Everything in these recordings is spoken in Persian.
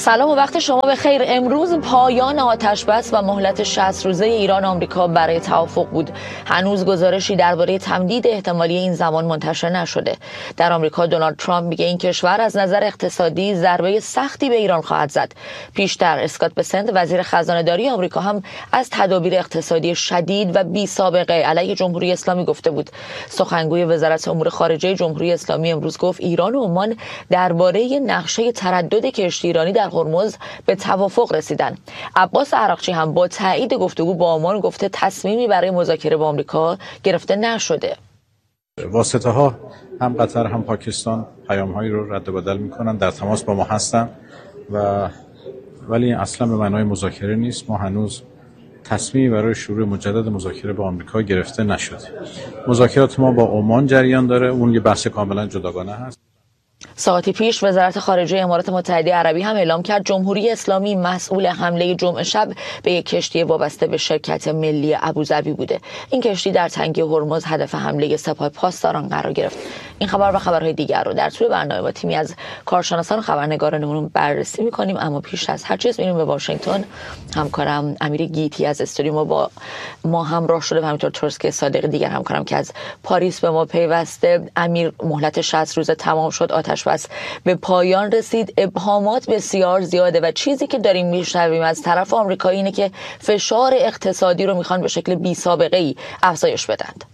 سلام و وقت شما بخیر. امروز پایان آتش بس و مهلت 60 روزه ایران آمریکا برای توافق بود. هنوز گزارشی درباره تمدید احتمالی این زمان منتشر نشده. در آمریکا دونالد ترامپ میگه این کشور از نظر اقتصادی ضربه سختی به ایران خواهد زد. پیشتر اسکات بسنت وزیر خزانه‌داری آمریکا هم از تدابیر اقتصادی شدید و بی سابقه علیه جمهوری اسلامی گفته بود. سخنگوی وزارت امور خارجه جمهوری اسلامی امروز گفت ایران و عمان درباره نقشه تردد کشتی ایرانی در هرمز به توافق رسیدن. عباس عراقچی هم با تایید گفتگو با عمان گفته تصمیمی برای مذاکره با آمریکا گرفته نشده. واسطه ها هم قطر هم پاکستان پیام‌هایی رو رد و بدل می‌کنن، در تماس با ما هستن ولی اصلا به معنای مذاکره نیست. ما هنوز تصمیمی برای شروع مجدد مذاکره با آمریکا گرفته نشده. مذاکرات ما با عمان جریان داره، اون یه بحث کاملا جداگانه هست. ساعتی پیش وزارت خارجه امارات متحده عربی هم اعلام کرد جمهوری اسلامی مسئول حمله جمعه شب به یک کشتی وابسته به شرکت ملی ابوظبی بوده. این کشتی در تنگه هرمز هدف حمله سپاه پاسداران قرار گرفت. این خبر و خبرهای دیگر رو در طول برنامه با تیمی از کارشناسان و خبرنگارانمون بررسی می‌کنیم، اما پیش از هر چیز میریم به واشنگتن. همکارم امیر گیتی از استودیو با ما همراه شده و همینطور ترسک صادقی دیگر همکارم که از پاریس به ما پیوسته. امیر، مهلت 60 روز تمام شد، آتش بس به پایان رسید، ابهامات بسیار زیاده و چیزی که داریم میشنویم از طرف آمریکایی اینه که فشار اقتصادی رو میخوان به شکل بی سابقه ای افزایش بدند.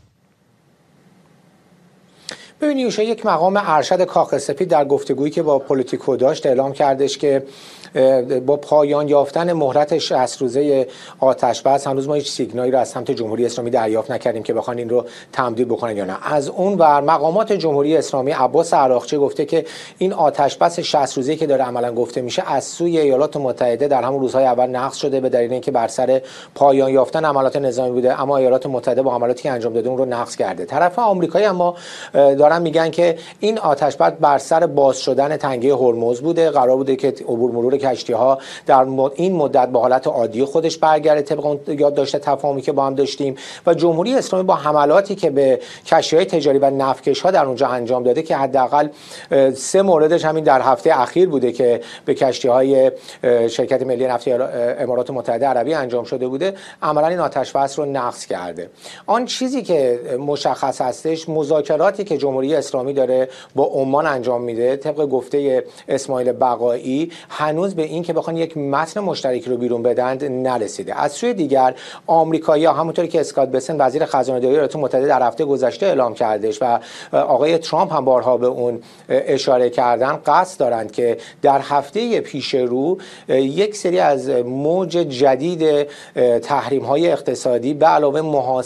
ببینید یک مقام ارشد کاخ سفید در گفتگویی که با پلیتیکو داشت اعلام کردش که با پایان یافتن مهلت 60 روزه آتش بس هنوز ما هیچ سیگنالی رو از سمت جمهوری اسلامی دریافت نکردیم که بخوان این رو تمدید بکنن یا نه. از اون ور مقامات جمهوری اسلامی عباس عراقچی گفته که این آتش بس 60 روزه‌ای که داره عملا گفته میشه از سوی ایالات متحده در همون روزهای اول نقض شده به دلیل اینکه بر سر پایان یافتن عملیات نظامی بوده، اما ایالات متحده با عملیاتی که انجام داده اون رو نقض کرده. طرف آمریکایی اما دارن میگن که این آتش بس بر سر باز شدن تنگه هرمز بوده، قرار بوده که عبور مرور کشتی‌ها در این مدت به حالت عادی خودش برگرده طبق اون یادداشت تفاهمی که با هم داشتیم و جمهوری اسلامی با حملاتی که به کشتی‌های تجاری و نفتکش‌ها در اونجا انجام داده که حداقل 3 موردش همین در هفته اخیر بوده که به کشتی‌های شرکت ملی نفت امارات متحده عربی انجام شده بوده، عملاً این آتش بس رو نقض کرده. آن چیزی که مشخص هستش مذاکراتی که جمهوری اسلامی داره با عمان انجام میده طبق گفته اسماعیل بقایی هنوز به این که بخوان یک متن مشترکی رو بیرون بدند نرسیده. از سوی دیگر آمریکایی‌ها همونطوری که اسکات بسنت وزیر خزانه‌داری ایالات متحده در هفته گذشته اعلام کردش و آقای ترامپ هم بارها به اون اشاره کردن، قصد دارند که در هفته پیش رو یک سری از موج جدید تحریم‌های اقتصادی به علاوه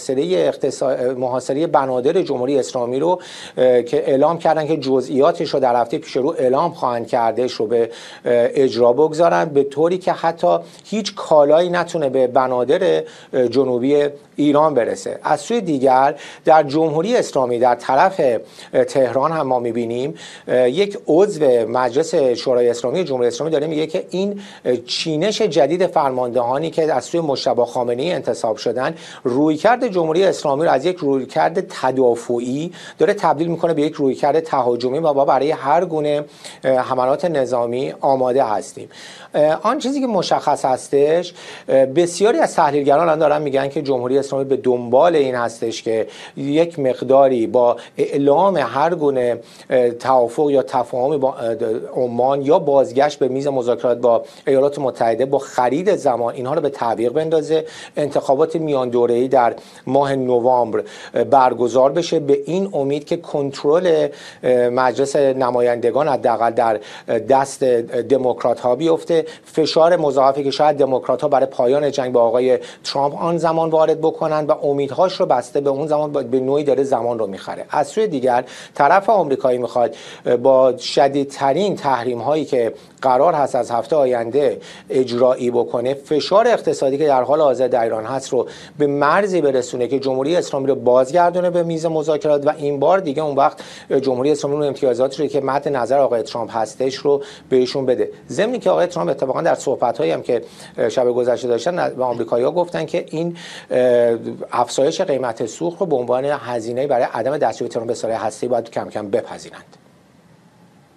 محاصره بنادر جمهوری اسلامی رو که اعلام کردن که جزئیاتش رو در هفته پیش رو اعلام خواهند کردش رو به اجرا بگذارن، به طوری که حتی هیچ کالایی نتونه به بنادر جنوبی ایران برسه. از سوی دیگر در جمهوری اسلامی در طرف تهران هم ما می‌بینیم یک عضو مجلس شورای اسلامی جمهوری اسلامی داره میگه که این چینش جدید فرماندهانی که از سوی مجتبی خامنه‌ای انتصاب شدن رویکرد جمهوری اسلامی رو از یک رویکرد تدافعی داره تبدیل میکنه به یک رویکرد تهاجمی و با برای هر گونه حملات نظامی آماده هستیم. آن چیزی که مشخص هستش بسیاری از تحلیلگران هم دارن میگن که جمهوری اسلامی به دنبال این هستش که یک مقداری با اعلام هر گونه توافق یا تفاهم با عمان یا بازگشت به میز مذاکرات با ایالات متحده با خرید زمان اینها رو به تعویق بندازه، انتخابات میان دوره‌ای در ماه نوامبر برگزار بشه به این امید که کنترل مجلس نمایندگان حداقل در دست دموکرات ها بیفته، فشار مضاعفی که شاید دموکرات ها برای پایان جنگ با آقای ترامپ آن زمان وارد بکنن و امیدهاش رو بسته به اون زمان به نوعی داره زمان رو میخره. از سوی دیگر طرف آمریکایی میخواد با شدیدترین تحریم هایی که قرار هست از هفته آینده اجرایی بکنه فشار اقتصادی که در حال حاضر در ایران هست رو به مرزی برسونه که جمهوری اسلامی رو بازگردونه به میز مذاکرات و این بار دیگه اون وقت جمهوری اسلامی اون امتیازاتی رو که مد نظر آقای ترامپ هستش رو بهشون بده. ضمن که آقای ترامپ اتفاقا در صحبت‌هایی هم که شب گذشته داشتن به آمریکایی‌ها گفتن که این افزایش قیمت سوخت رو به عنوان هزینه برای عدم دستیابی تهران به سلاح هسته‌ای باید کم کم بپذیرند.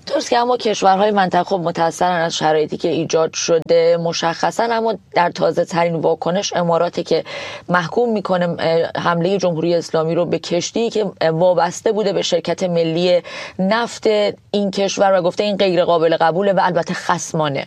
درست که اما کشورهای منطقه خب متأثرن از شرایطی که ایجاد شده مشخصا، اما در تازه ترین واکنش اماراتی که محکوم میکنه حمله جمهوری اسلامی رو به کشتی که وابسته بوده به شرکت ملی نفت این کشور و گفته این غیر قابل قبوله و البته خصمانه.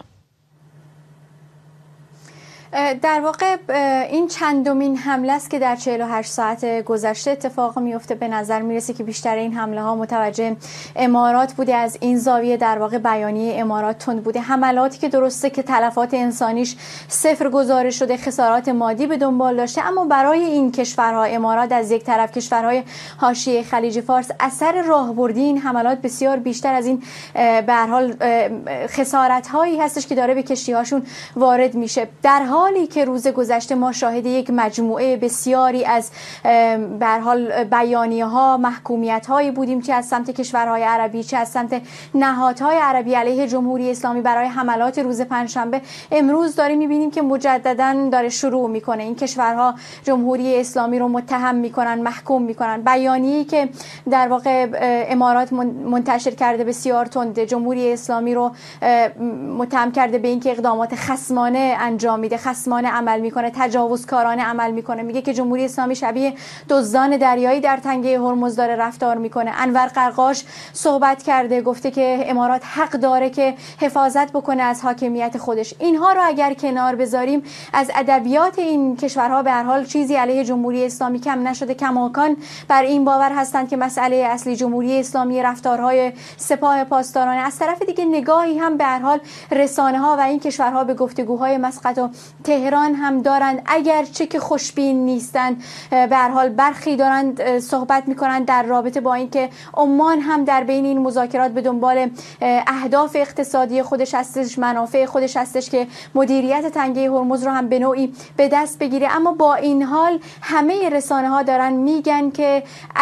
در واقع این چندمین حمله است که در 48 ساعت گذشته اتفاق میفته. به نظر میرسه که بیشتر این حمله ها متوجه امارات بوده. از این زاویه در واقع بیانیه امارات تند بوده. حملاتی که درسته که تلفات انسانیش صفر گزارش شده، خسارات مادی به دنبال داشته، اما برای این کشورها، امارات از یک طرف، کشورهای حاشیه خلیج فارس، اثر راهبردی این حملات بسیار بیشتر از این به هر حال خسارت هایی هستش که داره به کشتی هاشون وارد میشه. در حالی که روز گذشته ما شاهد یک مجموعه بسیاری از به هر حال بیانیه‌ها، محکومیت‌هایی بودیم، چه از سمت کشورهای عربی چه از سمت نهادهای عربی علیه جمهوری اسلامی برای حملات روز پنجشنبه، امروز داریم می‌بینیم که مجدداً داره شروع می‌کنه. این کشورها جمهوری اسلامی رو متهم می‌کنن، محکوم می‌کنن. بیانیه‌ای که در واقع امارات منتشر کرده بسیار تنده، جمهوری اسلامی رو متهم کرده به اینکه اقدامات خصمانه انجام میده، خصمانه عمل میکنه، تجاوزکارانه عمل میکنه. میگه که جمهوری اسلامی شبیه دزدان دریایی در تنگه هرمز داره رفتار میکنه. انور قرقاش صحبت کرده، گفته که امارات حق داره که حفاظت بکنه از حاکمیت خودش. اینها رو اگر کنار بذاریم، از ادبیات این کشورها به هر حال چیزی علیه جمهوری اسلامی کم نشده. کماکان بر این باور هستند که مسئله اصلی جمهوری اسلامی رفتارهای سپاه پاسداران. از طرف دیگه نگاهی هم به هر حال رسانه ها و این کشورها به گفتگوهای مسقط و تهران هم دارند، اگرچه که خوشبین نیستند. به هر حال برخی دارند صحبت میکنند در رابطه با اینکه عمان هم در بین این مذاکرات به دنبال اهداف اقتصادی خودش هستش، منافع خودش هستش که مدیریت تنگه هرمز رو هم به نوعی به دست بگیره. اما با این حال همه رسانه ها دارن میگن که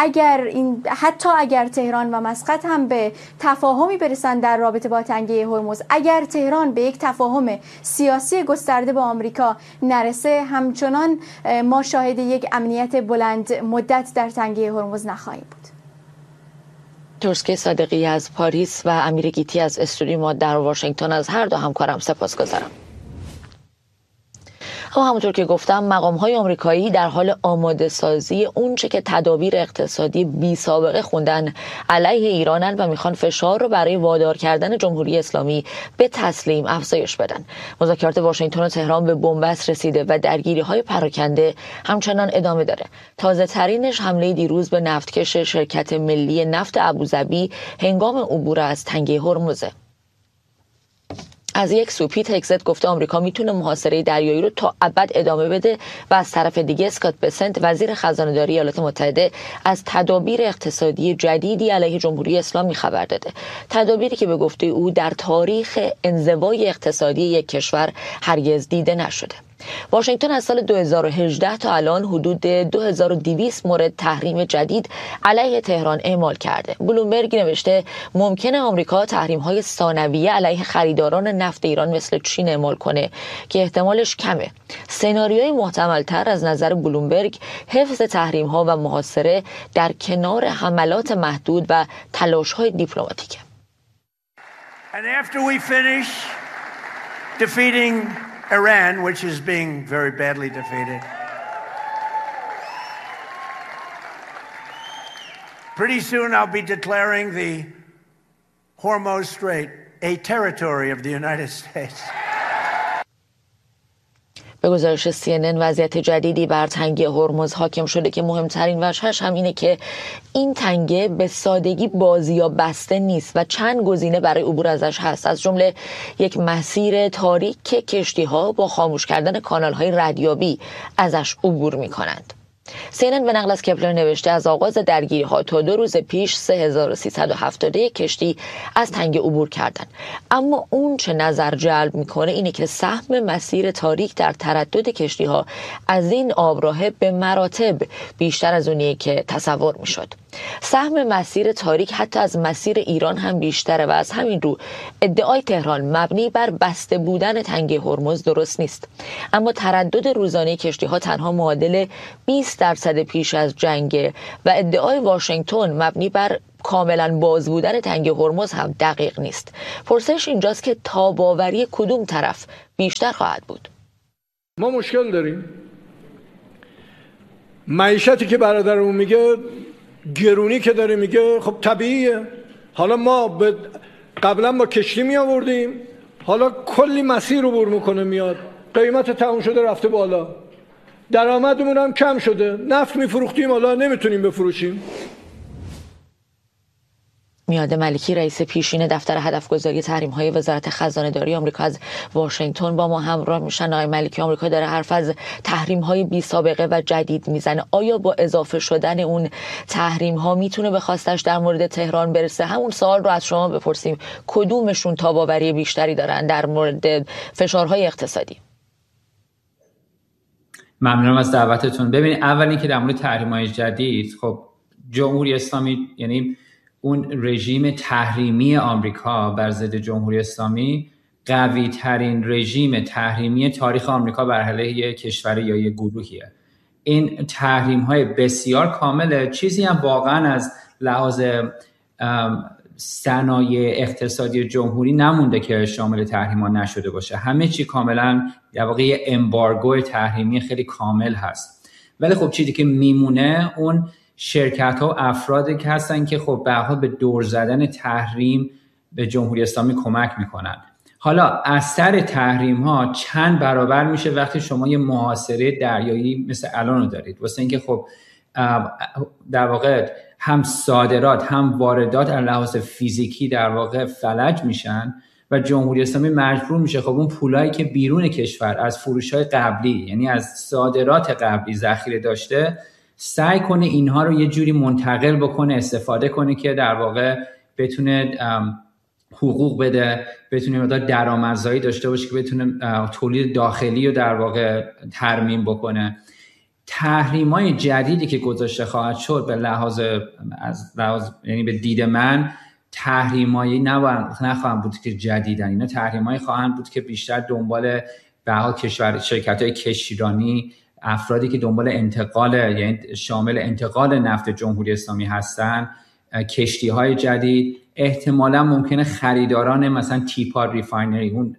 حتی اگر تهران و مسقط هم به تفاهمی برسن در رابطه با تنگه هرمز، اگر تهران به یک تفاهم سیاسی گسترده با آمریکا نرسه، همچنان ما شاهد یک امنیت بلند مدت در تنگه هرمز نخواهیم بود. ترسکه صادقی از پاریس و امیر گیتی از استودیو ما در واشنگتن، از هر دو همکارم سپاسگزارم. اما همونطور که گفتم، مقام‌های آمریکایی در حال آماده سازی اونچه که تدابیر اقتصادی بی سابقه خوندن علیه ایرانن و میخوان فشار رو برای وادار کردن جمهوری اسلامی به تسلیم افزایش بدن. مذاکرات واشنگتن و تهران به بنبست رسیده و درگیری‌های پراکنده همچنان ادامه داره. تازه ترینش حمله دیروز به نفتکش شرکت ملی نفت ابوظبی هنگام عبور از تنگه هرمز. از یک سو پیت هگزت گفته آمریکا میتونه محاصره دریایی رو تا ابد ادامه بده و از طرف دیگه اسکات بسنت وزیر خزانه‌داری ایالات متحده از تدابیر اقتصادی جدیدی علیه جمهوری اسلامی خبر داده. تدابیری که به گفته او در تاریخ انزوای اقتصادی یک کشور هرگز دیده نشده. واشنگتن از سال 2018 تا الان حدود 2200 مورد تحریم جدید علیه تهران اعمال کرده. بلومبرگ نوشته ممکنه آمریکا تحریم‌های ثانویه علیه خریداران نفت ایران مثل چین اعمال کنه که احتمالش کمه. سناریوی محتمل‌تر از نظر بلومبرگ حفظ تحریم‌ها و محاصره در کنار حملات محدود و تلاش‌های دیپلماتیکه. And after we finish defeating Iran, which is being very badly defeated, pretty soon I'll be declaring the Hormuz Strait a territory of the United States. به گزارش CNN وضعیت جدیدی بر تنگه هرمز حاکم شده که مهمترین وجهش هم اینه که این تنگه به سادگی بازیاب بسته نیست و چند گزینه برای عبور ازش هست، از جمله یک مسیر تاریک که کشتی‌ها با خاموش کردن کانال‌های ردیابی ازش عبور می‌کنند. CNN به نقل از کپلر نوشته از آغاز درگیری‌ها تا 2 روز پیش 3371 کشتی از تنگه عبور کردند. اما اون چه نظر جلب میکنه اینه که سهم مسیر تاریک در تردد کشتی‌ها از این آبراه به مراتب بیشتر از اونیه که تصور میشد. سهم مسیر تاریک حتی از مسیر ایران هم بیشتره و از همین رو ادعای تهران مبنی بر بسته بودن تنگه هرمز درست نیست. اما تردد روزانه کشتی‌ها تنها معادل 20% پیش از جنگ و ادعای واشنگتن مبنی بر کاملا باز بودن تنگه هرمز هم دقیق نیست. پرسش اینجاست که تاباوری کدوم طرف بیشتر خواهد بود؟ ما مشکل داریم. معیشتی که برادرمون میگه، گرونی که داره میگه، خب طبیعیه. حالا ما قبلا با کشتی می آوردیم، حالا کلی مسیر رو بر میکنه میاد، قیمت تموم شده رفته بالا، درآمدمون هم کم شده، نفت میفروختیم حالا نمیتونیم بفروشیم. میاد ملکی رئیس پیشین دفتر هدفگذاری تحریم‌های وزارت خزانه‌داری آمریکا از واشنگتن با ما همراه میشن. آقای ملکی، آمریکا داره حرف از تحریم‌های بی سابقه و جدید میزنه. آیا با اضافه شدن اون تحریم‌ها میتونه به خواستش در مورد تهران برسه؟ همون سوال رو از شما بپرسیم، کدومشون تاباوری بیشتری دارن در مورد فشارهای اقتصادی؟ ممنونم از دعوتتون. ببینید، اول اینکه در مورد تحریم‌های جدید، خب جمهوری اسلامی، یعنی اون رژیم تحریمی آمریکا بر ضد جمهوری اسلامی، قوی ترین رژیم تحریمی تاریخ آمریکا بر علیه کشور یا یک گروهیه. این تحریم های بسیار کامله، چیزی هم واقعا از لحاظ صنایع اقتصادی جمهوری نمونده که شامل تحریم ها نشده باشه. همه چی کاملا در واقع یه امبارگو تحریمی خیلی کامل هست. ولی خب چیزی که میمونه اون شرکت ها و افرادی که هستن که خب به هر حال به دور زدن تحریم به جمهوری اسلامی کمک میکنن. حالا اثر تحریم ها چند برابر میشه وقتی شما یه محاصره دریایی مثل الان رو دارید، واسه اینکه خب در واقع هم صادرات هم واردات از لحاظ فیزیکی در واقع فلج میشن و جمهوری اسلامی مجبور میشه خب اون پولایی که بیرون کشور از فروش‌های قبلی، یعنی از صادرات قبلی ذخیره داشته، سعی کنه اینها رو یه جوری منتقل بکنه، استفاده کنه که در واقع بتونه حقوق بده، بتونه مقدار درآمدزایی داشته باشه که بتونه تولید داخلی رو در واقع ترمیم بکنه. تحریم‌های جدیدی که گذاشته خواهد شد به لحاظ یعنی به دید من تحریم‌هایی نخواهند بود که جدیدن، اینا تحریم‌هایی خواهند بود که بیشتر دنبال به حال شرکت‌های کشتیرانی، افرادی که دنبال انتقال، یعنی شامل انتقال نفت جمهوری اسلامی هستن، کشتی‌های جدید، احتمالاً ممکنه خریداران مثلا تیپا ریفاینری، اون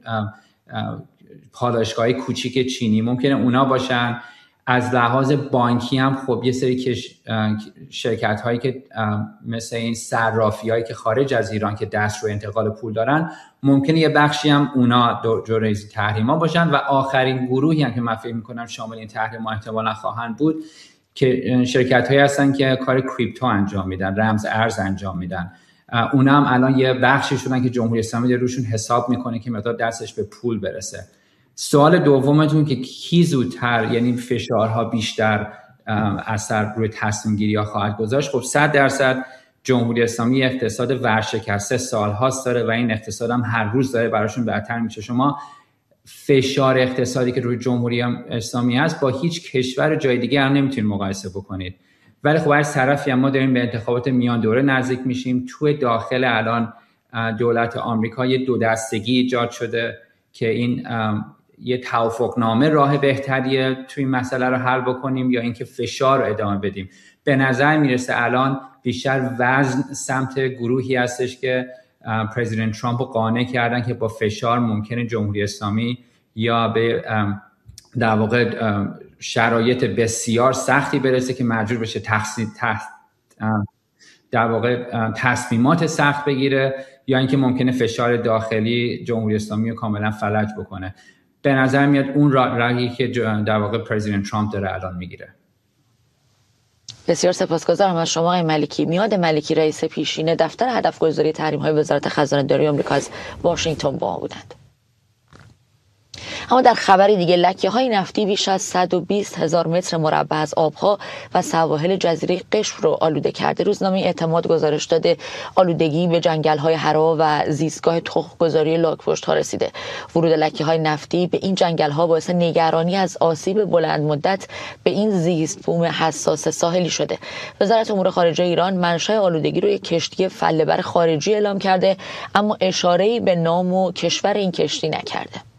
پالایشگاه‌های کوچیک چینی، ممکنه اونا باشن. از لحاظ بانکی هم خب یه سری شرکت‌هایی که مثل این صرافی‌هایی که خارج از ایران که دست روی انتقال پول دارن، ممکنه یه بخشی هم اونا جزء تحریم‌ها باشن. و آخرین گروهی هم که من فکر می‌کنم شامل این تحریم‌ها احتمالاً خواهند بود که شرکت‌هایی هستن که کار کریپتو انجام میدن، رمز ارز انجام میدن. اونا هم الان یه بخشی شدن که جمهوری اسلامی روشون حساب میکنه که مقدار دستش به پول برسه. سوال دومتون که کی زودتر، یعنی فشارها بیشتر اثر روی تصمیم گیری ها خواهد گذاشت، خب 100% جمهوری اسلامی اقتصاد ورشکسته سالهاست داره و این اقتصاد هم هر روز داره براشون بهتر میشه. شما فشار اقتصادی که روی جمهوری اسلامی هست با هیچ کشور جای دیگه هم نمیتونید مقایسه بکنید. ولی خب از طرفی هم ما داریم به انتخابات میان دوره نزدیک میشیم. توی داخل الان دولت آمریکا یه دو دستگی ایجاد شده که این یه توافقنامه راه بهتریه توی این مسئله رو حل بکنیم یا اینکه فشار رو ادامه بدیم. به نظر میرسه الان بیشتر وزن سمت گروهی هستش که پرزیدنت ترامپ رو قانع کردن که با فشار ممکنه جمهوری اسلامی یا به در واقع شرایط بسیار سختی برسه که مجبور بشه در واقع تصمیمات سخت بگیره یا اینکه ممکنه فشار داخلی جمهوری اسلامی رو کاملا فلج بکنه. به نظر میاد اون راهی که در واقع پرزیدنت ترامپ داره الان میگیره. بسیار سپاسگزارم از شما آقای ملکی. میاد ملکی رئیس پیشین دفتر هدفگذاری تحریم‌های وزارت خزانه‌داری آمریکا از واشنگتن با ما بودند. اما در خبری دیگه، لکه‌های نفتی بیش از 120,000 متر مربع از آبها و سواحل جزیره قشم رو آلوده کرده. روزنامه اعتماد گزارش داده آلودگی به جنگل‌های حرا و زیستگاه تخم‌گذاری لاک‌پشت‌ها رسیده. ورود لکه‌های نفتی به این جنگل‌ها باعث نگرانی از آسیب بلند مدت به این زیست بوم حساس ساحلی شده. وزارت امور خارجه ایران منشأ آلودگی رو یک کشتی فله‌بر خارجی اعلام کرده، اما اشاره‌ای به نام و کشور این کشتی نکرده.